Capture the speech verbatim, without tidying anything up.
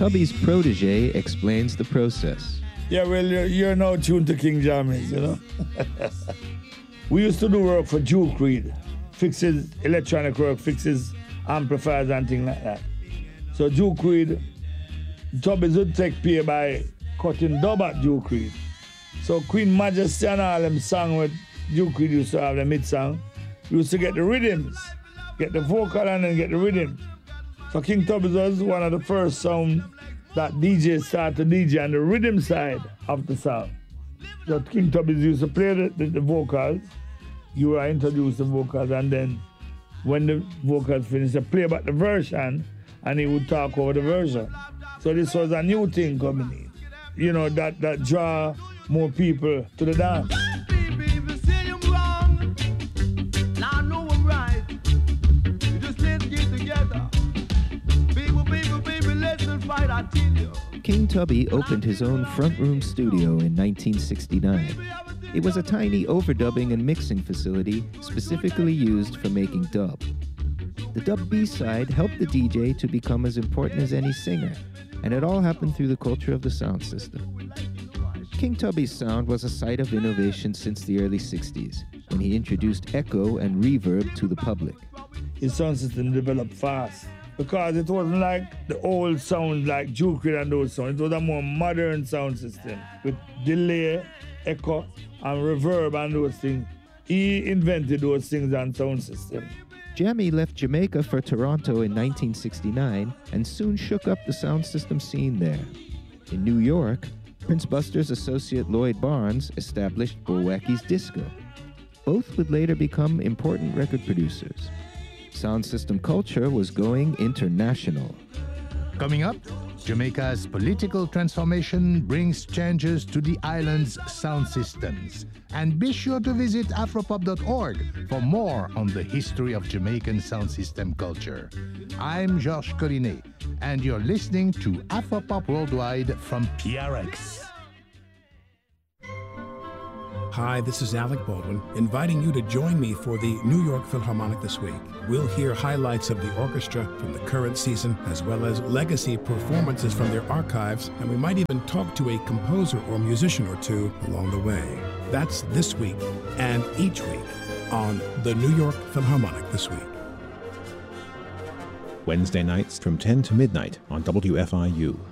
Tubby's protege explains the process. Yeah, well, you're, you're now tuned to King Jammys, you know. We used to do work for Duke Reid, fixes electronic work, fixes amplifiers and things like that. So Duke Reid, Tubbies would take pay by cutting dub at Duke Reid. So Queen Majesty and all them song with Duke Reid used to have the mid song. We used to get the rhythms, get the vocal and then get the rhythm. So King Tubbies was one of the first sound that D Js started to D J on the rhythm side of the song. So King Tubbies used to play the, the, the vocals. You were introduced the vocals, and then when the vocals finished, they play back the version, and he would talk over the version. So this was a new thing coming in, you know, that, that draw more people to the dance. King Tubby opened his own front room studio in nineteen sixty-nine. It was a tiny overdubbing and mixing facility specifically used for making dub. The dub B-side helped the D J to become as important as any singer, and it all happened through the culture of the sound system. King Tubby's sound was a site of innovation since the early sixties, when he introduced echo and reverb to the public. His sound system developed fast, because it wasn't like the old sound like Duke Reid and those sounds. It was a more modern sound system with delay, echo, and reverb and those things. He invented those things on sound system. Jammy left Jamaica for Toronto in nineteen sixty-nine and soon shook up the sound system scene there. In New York, Prince Buster's associate Lloyd Barnes established Bulwacky's Disco. Both would later become important record producers. Sound system culture was going international. Coming up, Jamaica's political transformation brings changes to the island's sound systems. And be sure to visit afropop dot org for more on the history of Jamaican sound system culture. I'm Georges Collinet, and you're listening to Afropop Worldwide from P R X. Hi, this is Alec Baldwin, inviting you to join me for the New York Philharmonic this week. We'll hear highlights of the orchestra from the current season, as well as legacy performances from their archives, and we might even talk to a composer or musician or two along the way. That's this week and each week on the New York Philharmonic this week. Wednesday nights from ten to midnight on W F I U.